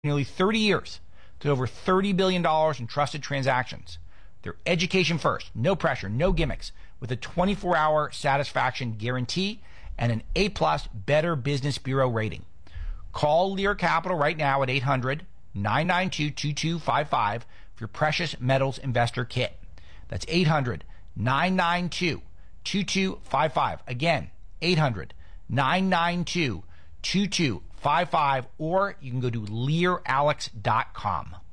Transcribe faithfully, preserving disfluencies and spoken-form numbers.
nearly thirty years to over thirty billion dollars in trusted transactions. They're education first, no pressure, no gimmicks, with a twenty-four hour satisfaction guarantee and an A-plus Better Business Bureau rating. Call Lear Capital right now at eight hundred, nine nine two, two two five five for your precious metals investor kit. That's eight hundred, nine nine two, two two five five. Again, eight hundred, nine nine two, two two five five, or you can go to lear alex dot com.